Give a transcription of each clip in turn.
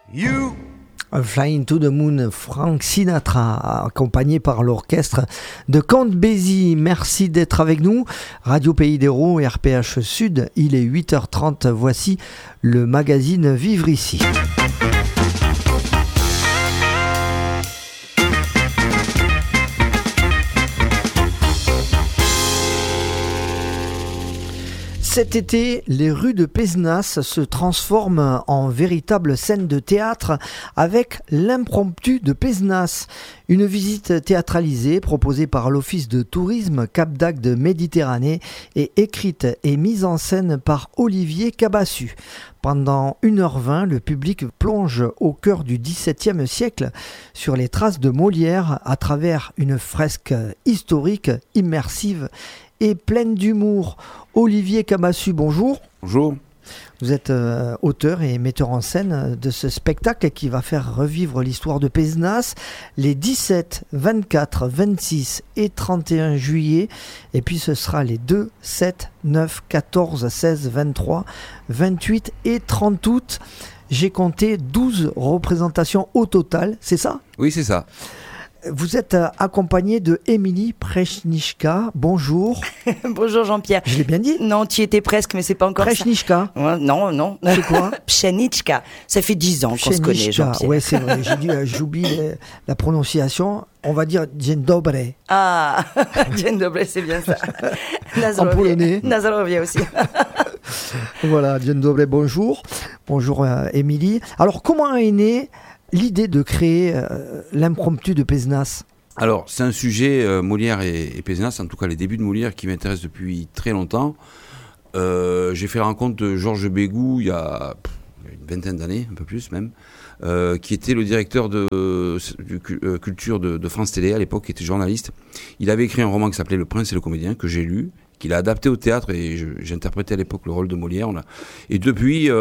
You. Flying to the Moon, Frank Sinatra, accompagné par l'orchestre de Count Basie. Merci d'être avec nous. Radio Pays d'Hérault, RPH Sud, il est 8h30. Voici le magazine Vivre ici. Cet été, les rues de Pézenas se transforment en véritable scène de théâtre avec l'impromptu de Pézenas. Une visite théâtralisée proposée par l'Office de tourisme Cap d'Agde Méditerranée et écrite et mise en scène par Olivier Cabassu. Pendant 1h20, le public plonge au cœur du XVIIe siècle sur les traces de Molière à travers une fresque historique, immersive et pleine d'humour. Olivier Cabassu, bonjour. Bonjour. Vous êtes auteur et metteur en scène de ce spectacle qui va faire revivre l'histoire de Pézenas les 17, 24, 26 et 31 juillet. Et puis ce sera les 2, 7, 9, 14, 16, 23, 28 et 30 août. J'ai compté 12 représentations au total, c'est ça ? Oui, c'est ça. Vous êtes accompagné de Émilie Prechnichka. Bonjour. Bonjour Jean-Pierre. Je l'ai bien dit ? Non, tu y étais presque, mais c'est pas encore Prechnichka. ça. Non. C'est quoi ? Pszeniczka. Ça fait 10 ans qu'on se connaît, Jean-Pierre. Ouais, c'est vrai. J'ai dit, j'oublie la prononciation. On va dire Dzień dobry. Ah, Dzień dobry, c'est bien ça. En polonais. Nazarovia aussi. Voilà, Dzień dobry, bonjour. Bonjour Émilie. Alors, comment est née l'idée de créer l'impromptu de Pézenas ? Alors, c'est un sujet, Molière et Pézenas, en tout cas les débuts de Molière, qui m'intéressent depuis très longtemps. J'ai fait la rencontre de Georges Bégou il y a une vingtaine d'années, un peu plus même, qui était le directeur de culture de France Télé à l'époque, qui était journaliste. Il avait écrit un roman qui s'appelait Le Prince et le Comédien, que j'ai lu, qu'il a adapté au théâtre, et j'interprétais à l'époque le rôle de Molière. Et depuis,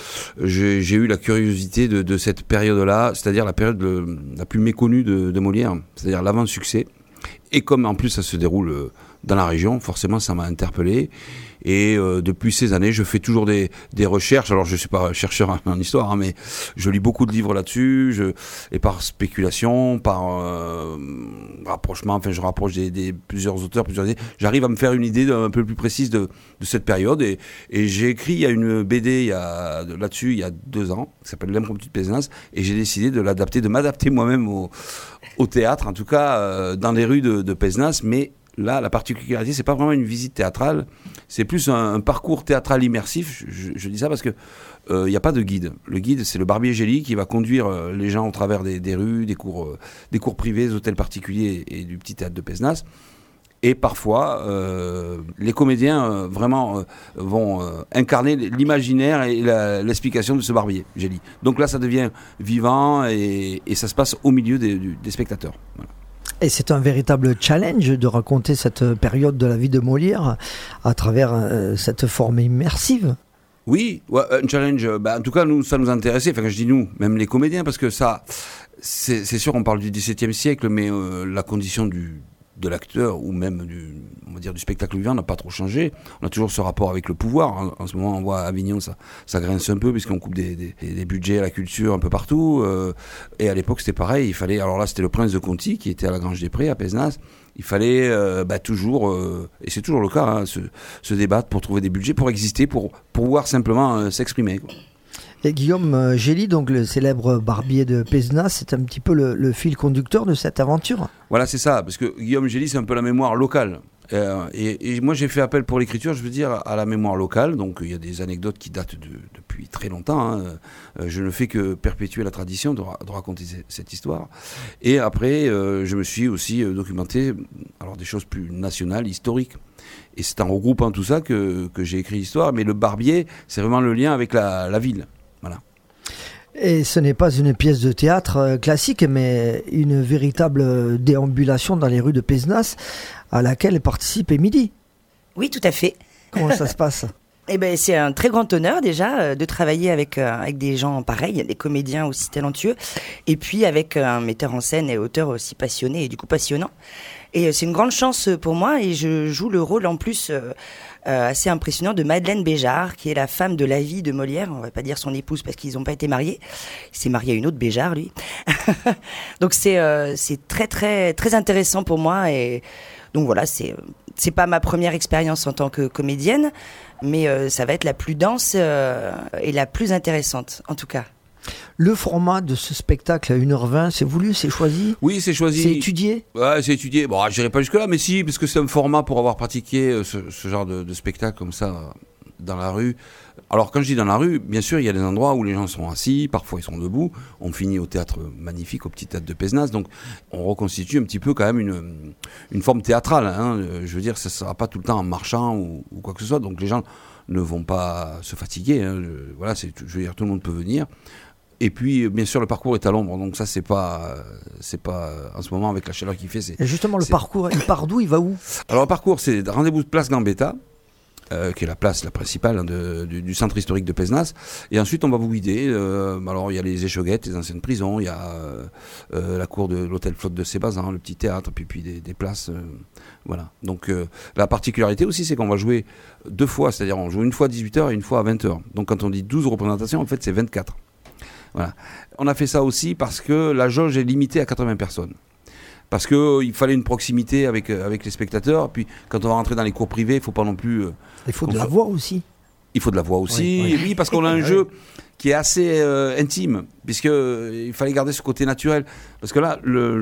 j'ai eu la curiosité de cette période-là, c'est-à-dire la période la plus méconnue de Molière, c'est-à-dire l'avant-succès. Et comme en plus ça se déroule dans la région, forcément ça m'a interpellé. Et depuis ces années, je fais toujours des recherches. Alors je suis pas chercheur en histoire, mais je lis beaucoup de livres là-dessus. Et par spéculation, par rapprochement, enfin je rapproche des plusieurs auteurs, plusieurs idées. J'arrive à me faire une idée un peu plus précise de cette période. Et j'ai écrit il y a une BD là-dessus il y a 2 ans, qui s'appelle L'impromptu de Pézenas. Et j'ai décidé de m'adapter moi-même au théâtre, en tout cas dans les rues de Pézenas, mais là, la particularité, c'est pas vraiment une visite théâtrale, c'est plus un parcours théâtral immersif. Je dis ça parce que il n'y a pas de guide. Le guide, c'est le barbier Gély qui va conduire les gens au travers des rues, des cours privés, des hôtels particuliers et du petit théâtre de Pézenas. Et parfois, les comédiens vraiment vont incarner l'imaginaire et l'explication de ce barbier Gély. Donc là, ça devient vivant et ça se passe au milieu des spectateurs. Voilà. Et c'est un véritable challenge de raconter cette période de la vie de Molière à travers cette forme immersive. Oui, ouais, un challenge. En tout cas, ça nous intéressait. Enfin, quand je dis nous, même les comédiens, parce que ça, c'est sûr, on parle du XVIIe siècle, mais la condition de l'acteur ou même du spectacle vivant n'a pas trop changé. On a toujours ce rapport avec le pouvoir. En ce moment, on voit à Avignon, ça grince un peu puisqu'on coupe des budgets à la culture un peu partout. Et à l'époque, c'était pareil. Il fallait, alors là, c'était le prince de Conti qui était à la Grange des Prés, à Pézenas. Il fallait toujours, et c'est toujours le cas, se débattre pour trouver des budgets, pour exister, pour pouvoir simplement s'exprimer, quoi. Et Guillaume Gély, donc le célèbre barbier de Pézenas, c'est un petit peu le fil conducteur de cette aventure. Voilà, c'est ça, parce que Guillaume Gély, c'est un peu la mémoire locale. Et moi, j'ai fait appel pour l'écriture, je veux dire, à la mémoire locale. Donc, il y a des anecdotes qui datent depuis très longtemps. Je ne fais que perpétuer la tradition de raconter cette histoire. Et après, je me suis aussi documenté, alors des choses plus nationales, historiques. Et c'est en regroupant tout ça que j'ai écrit l'histoire. Mais le barbier, c'est vraiment le lien avec la ville. Voilà. Et ce n'est pas une pièce de théâtre classique, mais une véritable déambulation dans les rues de Pézenas à laquelle participe Émilie. Oui, tout à fait. Comment ça se passe ? Eh ben, c'est un très grand honneur déjà de travailler avec des gens pareils, des comédiens aussi talentueux, et puis avec un metteur en scène et auteur aussi passionné et du coup passionnant. Et c'est une grande chance pour moi et je joue le rôle en plus assez impressionnant de Madeleine Béjart, qui est la femme de la vie de Molière. On va pas dire son épouse parce qu'ils n'ont pas été mariés. Il s'est marié à une autre Béjart, lui. Donc c'est très très très intéressant pour moi. Et donc voilà, c'est pas ma première expérience en tant que comédienne, mais ça va être la plus dense et la plus intéressante, en tout cas. Le format de ce spectacle à 1h20, c'est voulu, c'est choisi? Oui, c'est choisi. C'est étudié? Ouais, c'est étudié. Bon, je n'irai pas jusque-là, mais si, parce que c'est un format pour avoir pratiqué ce genre de spectacle comme ça dans la rue. Alors, quand je dis dans la rue, bien sûr, il y a des endroits où les gens sont assis, parfois ils sont debout. On finit au théâtre magnifique, au petit théâtre de Pézenas, donc on reconstitue un petit peu quand même une forme théâtrale. Hein. Je veux dire, ça ne sera pas tout le temps en marchant ou quoi que ce soit, donc les gens ne vont pas se fatiguer. Hein. Voilà, je veux dire, tout le monde peut venir. Et puis, bien sûr, le parcours est à l'ombre, donc ça, c'est pas en ce moment avec la chaleur qu'il fait. Et justement, le parcours, il part d'où, il va où? Alors, le parcours, c'est rendez-vous de place Gambetta, qui est la place la principale du centre historique de Pézenas. Et ensuite, on va vous guider. Alors, il y a les échauguettes, les anciennes prisons, il y a la cour de l'hôtel Flotte de Sébazan, le petit théâtre, puis des places. Voilà. Donc, la particularité aussi, c'est qu'on va jouer 2 fois, c'est-à-dire on joue une fois à 18h et une fois à 20h. Donc, quand on dit 12 représentations, en fait, c'est 24. Voilà. On a fait ça aussi parce que la jauge est limitée à 80 personnes. Parce qu'il fallait une proximité avec les spectateurs. Puis quand on va rentrer dans les cours privés, il ne faut pas non plus... il faut de la voix aussi. Il faut de la voix aussi. Oui, parce qu'on a un jeu qui est assez intime. Puisqu'il fallait garder ce côté naturel. Parce que là,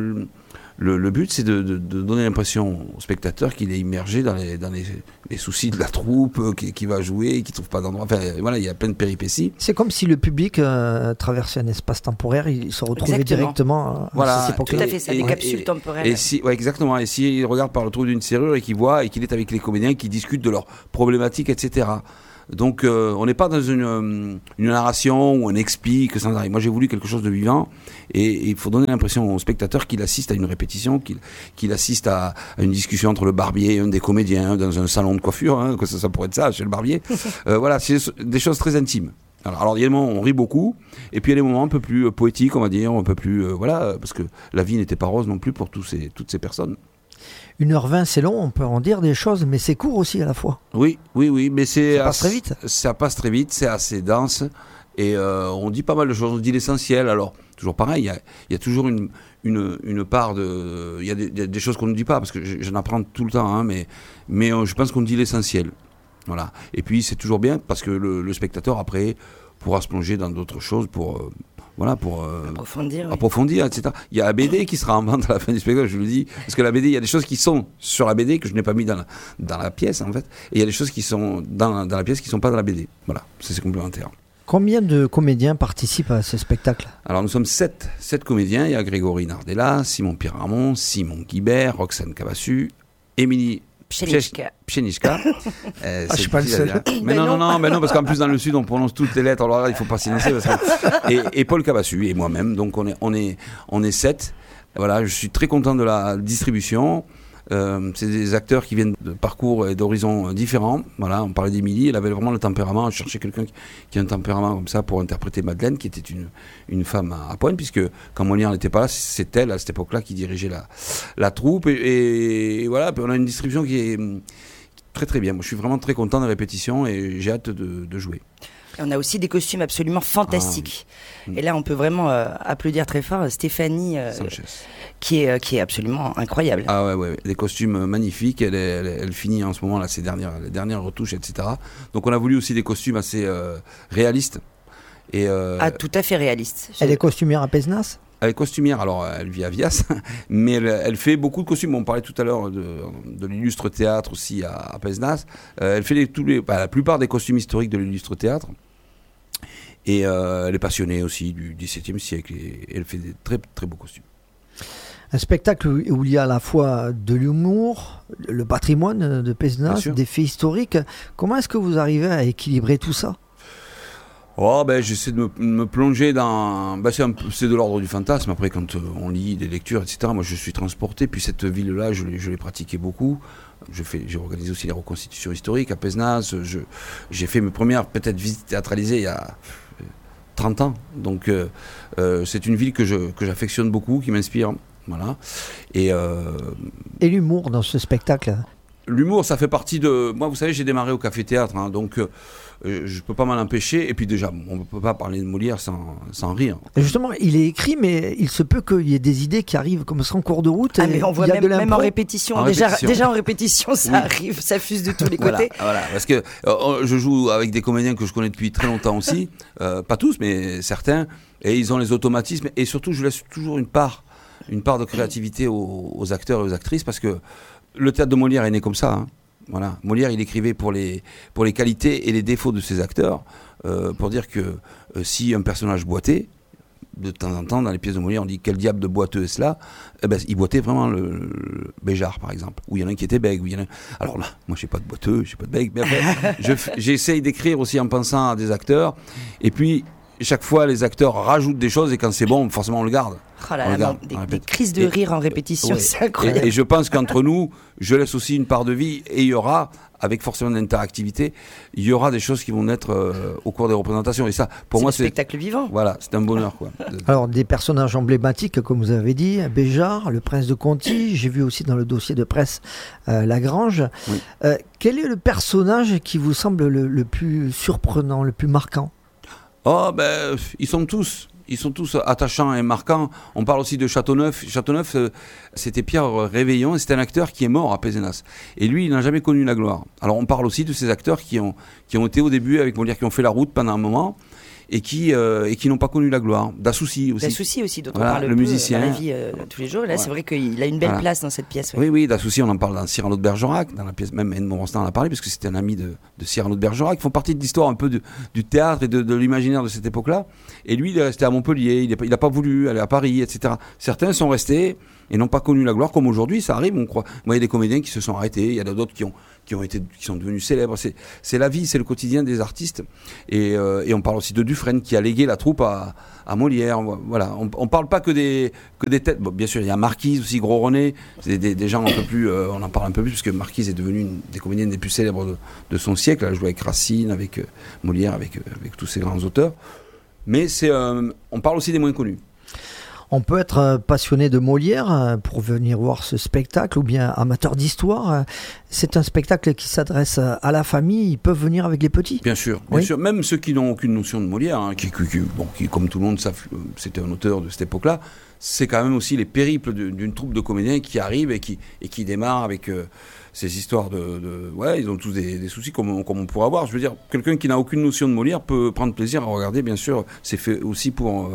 le but, c'est de donner l'impression au spectateur qu'il est immergé dans les soucis de la troupe, qui va jouer, qui ne trouve pas d'endroit. Enfin, voilà, il y a plein de péripéties. C'est comme si le public traversait un espace temporaire, il se retrouvait directement voilà. à cette époque-là. Tout à fait, ça, des capsules temporelles. Exactement. Et s'il regarde par le trou d'une serrure et qu'il voit et qu'il est avec les comédiens qui discutent de leurs problématiques, etc. Donc, on n'est pas dans une narration où on explique sans arrêt. Moi, j'ai voulu quelque chose de vivant et il faut donner l'impression au spectateur qu'il assiste à une répétition, qu'il assiste à une discussion entre le barbier et un des comédiens dans un salon de coiffure, hein, que ça pourrait être ça, chez le barbier. Voilà, c'est des choses très intimes. Alors, il y a des moments où on rit beaucoup, et puis il y a des moments un peu plus poétiques, on va dire, un peu plus... voilà, parce que la vie n'était pas rose non plus pour toutes ces personnes. 1h20, c'est long, on peut en dire des choses, mais c'est court aussi à la fois. Oui, mais ça passe très vite. Ça passe très vite, c'est assez dense, et on dit pas mal de choses, on dit l'essentiel. Alors, toujours pareil, il y a toujours une part de... Il y a des choses qu'on ne dit pas, parce que j'en apprends tout le temps, hein, mais je pense qu'on dit l'essentiel. Voilà. Et puis, c'est toujours bien, parce que le spectateur, après, pourra se plonger dans d'autres choses pour approfondir, etc. Il y a la BD qui sera en vente à la fin du spectacle, je le dis, parce que la BD, il y a des choses qui sont sur la BD que je n'ai pas mis dans la pièce, en fait, et il y a des choses qui sont dans la pièce qui ne sont pas dans la BD. Voilà, c'est complémentaire. Combien de comédiens participent à ce spectacle? Alors, nous sommes 7 comédiens. Il y a Grégory Nardella, Simon Piramont, Simon Guibert, Roxane Cavassu, Émilie Pszeniczka. Je suis pas le seul. Mais non, parce qu'en plus dans le sud on prononce toutes les lettres, alors là il faut pas s'y lancer. Et Paul Cavassu et moi-même, donc on est 7. Voilà, je suis très content de la distribution. C'est des acteurs qui viennent de parcours et d'horizons différents. Voilà, on parlait d'Émilie, elle avait vraiment le tempérament. Je cherchais quelqu'un qui a un tempérament comme ça pour interpréter Madeleine, qui était une femme à pointe, puisque quand Molière n'était pas là, c'est elle à cette époque-là qui dirigeait la troupe. Et voilà, on a une distribution qui est très très bien. Moi, je suis vraiment très content des répétitions et j'ai hâte de jouer. Et on a aussi des costumes absolument fantastiques. Et là, on peut vraiment applaudir très fort Stéphanie Sanchez. Qui est absolument incroyable. Ah ouais, des costumes magnifiques. Elle finit en ce moment là les dernières retouches, etc. Donc on a voulu aussi des costumes assez réalistes. Et, tout à fait réalistes. Elle est costumière à Pézenas? Elle est costumière, alors elle vit à Vias, mais elle fait beaucoup de costumes. On parlait tout à l'heure de l'illustre théâtre aussi à Pézenas. Elle fait la plupart des costumes historiques de l'illustre théâtre. Et elle est passionnée aussi du XVIIe siècle et elle fait des très très beaux costumes. Un spectacle où il y a à la fois de l'humour, le patrimoine de Pézenas, des faits historiques. Comment est-ce que vous arrivez à équilibrer tout ça? J'essaie de me plonger dans... c'est de l'ordre du fantasme. Après, quand on lit des lectures, etc., moi je suis transporté. Puis cette ville-là, je l'ai pratiquée beaucoup. J'ai organisé aussi les reconstitutions historiques à Pézenas. J'ai fait mes premières peut-être visites théâtralisées il y a 30 ans. Donc c'est une ville que j'affectionne beaucoup, qui m'inspire. Voilà. Et l'humour dans ce spectacle? L'humour, ça fait partie de... Moi, vous savez, j'ai démarré au Café Théâtre, hein, donc je peux pas m'en empêcher. Et puis déjà, on ne peut pas parler de Molière sans rire. Et justement, il est écrit, mais il se peut qu'il y ait des idées qui arrivent comme ça en cours de route. Mais on voit même en répétition. Déjà en répétition, ça arrive, ça fuse de tous les côtés. Voilà, parce que je joue avec des comédiens que je connais depuis très longtemps aussi. Pas tous, mais certains. Et ils ont les automatismes. Et surtout, je laisse toujours une part de créativité aux acteurs et aux actrices, parce que le théâtre de Molière est né comme ça. Hein. Voilà. Molière, il écrivait pour les qualités et les défauts de ses acteurs, pour dire que si un personnage boitait, de temps en temps, dans les pièces de Molière, on dit quel diable de boiteux est cela, il boitait vraiment le Béjart, par exemple, où il y en a un qui était bègue. Alors là, moi, je n'ai pas de boiteux, je n'ai pas de bègue, mais après, j'essaye d'écrire aussi en pensant à des acteurs, et puis chaque fois, les acteurs rajoutent des choses, et quand c'est bon, forcément, on le garde. Oh là là, des crises de rire en répétition, c'est incroyable. Et je pense qu'entre nous, je laisse aussi une part de vie, et il y aura, avec forcément de l'interactivité, il y aura des choses qui vont naître au cours des représentations. Et ça, pour moi, c'est un spectacle vivant. Voilà, c'est un bonheur, quoi. Alors, des personnages emblématiques, comme vous avez dit, Béjart, le prince de Conti, j'ai vu aussi dans le dossier de presse Lagrange. Oui. Quel est le personnage qui vous semble le plus surprenant, le plus marquant ? Oh, ils sont tous attachants et marquants. On parle aussi de Châteauneuf. Châteauneuf, c'était Pierre Réveillon, et c'est un acteur qui est mort à Pézenas. Et lui, il n'a jamais connu la gloire. Alors, on parle aussi de ces acteurs qui ont été au début avec Molière, qui ont fait la route pendant un moment, et qui n'ont pas connu la gloire. Dassoucy aussi, dont on parle le musicien. Dans la vie tous les jours. Et là, c'est vrai qu'il a une belle place dans cette pièce. Oui, Dassoucy, on en parle dans Cyrano de Bergerac, dans la pièce, même Edmond Rostand en a parlé, parce que c'était un ami de Cyrano de Bergerac, qui font partie de l'histoire un peu du théâtre et de l'imaginaire de cette époque-là. Et lui, il est resté à Montpellier, il n'a pas voulu aller à Paris, etc. Certains sont restés et n'ont pas connu la gloire, comme aujourd'hui, ça arrive, on croit. Moi, il y a des comédiens qui se sont arrêtés, il y en a d'autres qui sont devenus célèbres. C'est la vie, c'est le quotidien des artistes. Et on parle aussi de Dufresne, qui a légué la troupe à Molière. Voilà. On parle pas que des têtes. Bon, bien sûr, il y a Marquise aussi, Gros René. C'est des gens un peu plus. On en parle un peu plus, parce que Marquise est devenue une des comédiennes les plus célèbres de son siècle. Elle a joué avec Racine, avec Molière, avec tous ces grands auteurs. Mais on parle aussi des moins connus. On peut être passionné de Molière pour venir voir ce spectacle, ou bien amateur d'histoire. C'est un spectacle qui s'adresse à la famille. Ils peuvent venir avec les petits. Bien sûr. Même ceux qui n'ont aucune notion de Molière, hein, qui, comme tout le monde savent, c'était un auteur de cette époque-là. C'est quand même aussi les périples d'une troupe de comédiens qui arrivent et qui démarrent avec ces histoires ils ont tous des soucis comme on pourrait avoir. Je veux dire, quelqu'un qui n'a aucune notion de Molière peut prendre plaisir à regarder, bien sûr. C'est fait aussi pour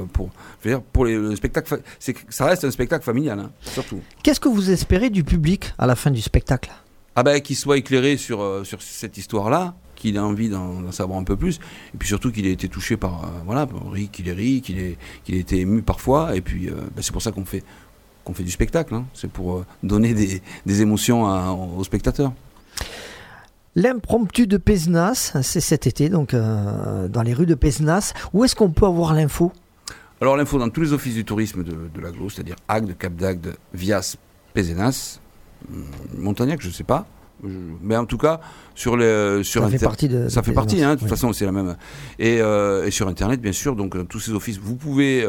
le spectacle. Ça reste un spectacle familial, hein, surtout. Qu'est-ce que vous espérez du public à la fin du spectacle ? Qu'il soit éclairé sur cette histoire-là, qu'il ait envie d'en savoir un peu plus, et puis surtout qu'il ait été touché par qu'il ait été ému parfois, et puis c'est pour ça qu'on fait du spectacle, hein. C'est pour donner des émotions aux spectateurs. L'impromptu de Pézenas, c'est cet été, donc dans les rues de Pézenas. Où est-ce qu'on peut avoir l'info ? Alors l'info dans tous les offices du tourisme de l'Aglo, c'est-à-dire Agde, Cap d'Agde, Vias, Pézenas, Montagnac, je ne sais pas. Mais en tout cas, ça fait partie, hein, de toute façon, c'est la même. Et sur Internet, bien sûr, donc tous ces offices, vous pouvez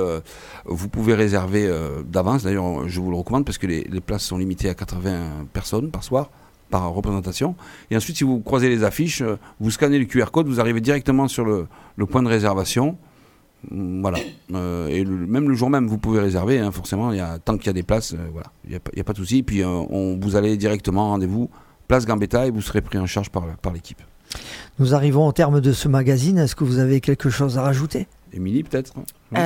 réserver d'avance. D'ailleurs, je vous le recommande, parce que les places sont limitées à 80 personnes par soir, par représentation. Et ensuite, si vous croisez les affiches, vous scannez le QR code, vous arrivez directement sur le point de réservation. Voilà. Et même le jour même, vous pouvez réserver, hein, forcément, tant qu'il y a des places, voilà, il n'y a pas de souci. Puis vous allez directement, rendez-vous Place Gambetta, et vous serez pris en charge par l'équipe. Nous arrivons au terme de ce magazine. Est-ce que vous avez quelque chose à rajouter ? Émilie, peut-être ?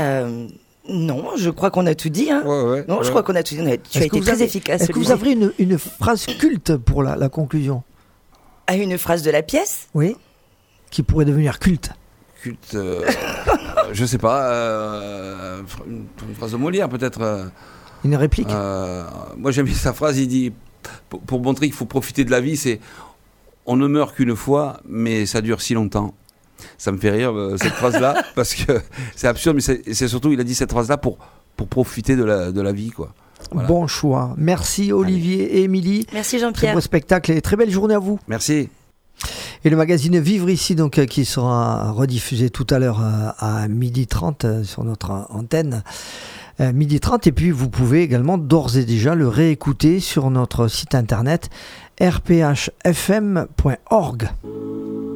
Non, je crois qu'on a tout dit. Hein. Je crois qu'on a tout dit. Tu as été très efficace. Est-ce que vous avez une phrase culte pour la conclusion ? Une phrase de la pièce ? Oui, qui pourrait devenir culte. Culte, je sais pas, une phrase de Molière peut-être. Une réplique. Moi j'aime bien sa phrase, il dit, pour montrer qu'il faut profiter de la vie, c'est « On ne meurt qu'une fois, mais ça dure si longtemps ». Ça me fait rire cette phrase-là, parce que c'est absurde, mais c'est surtout, il a dit cette phrase-là pour profiter de la vie, quoi. Voilà. Bon choix. Merci Olivier et Émilie. Merci Jean-Pierre. Très beau spectacle et très belle journée à vous. Merci. Et le magazine Vivre ici, donc, qui sera rediffusé tout à l'heure à 12h30 sur notre antenne. 12h30, et puis vous pouvez également d'ores et déjà le réécouter sur notre site internet rphfm.org.